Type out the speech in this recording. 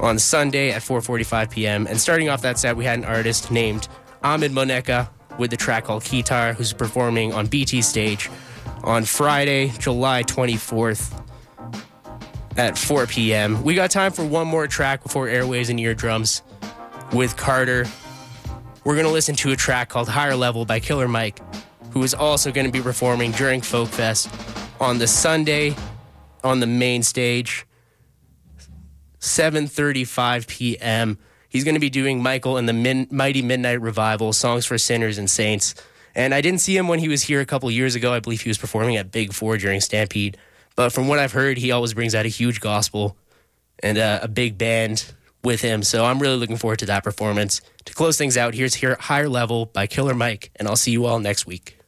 on Sunday at 4:45 p.m. And starting off that set, we had an artist named Ahmed Moneka with the track called Kitar, who's performing on BT stage on Friday, July 24th at 4 p.m. We got time for one more track before Airwaves and Eardrums with Carter. We're going to listen to a track called Higher Level by Killer Mike, who is also going to be performing during Folk Fest on the Sunday on the main stage, 7:35 p.m. He's going to be doing Michael and the Mighty Midnight Revival, Songs for Sinners and Saints. And I didn't see him when he was here a couple years ago. I believe he was performing at Big Four during Stampede. But from what I've heard, he always brings out a huge gospel and a big band with him. So I'm really looking forward to that performance. To close things out, here's Higher Level by Killer Mike, and I'll see you all next week.